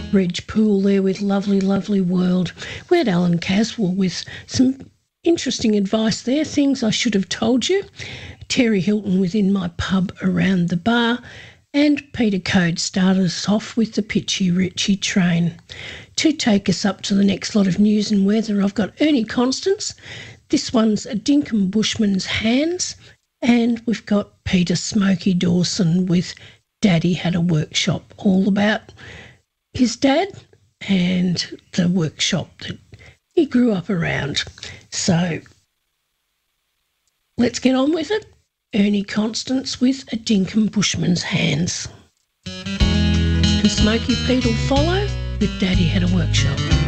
Reg Poole there with Lovely, Lovely World. We had Alan Caswell with some interesting advice there, things I should have told you. Terry Hilton with In My Pub Around the Bar. And Peter Code started us off with the Pitchy Richie Train. To take us up to the next lot of news and weather, I've got Ernie Constance. This one's A Dinkum Bushman's Hands. And we've got Peter Smokey Dawson with Daddy Had a Workshop, all about his dad and the workshop that he grew up around. So let's get on with it. Ernie Constance with A Dinkum Bushman's Hands. And Smokey Pete will follow with Daddy Had a Workshop.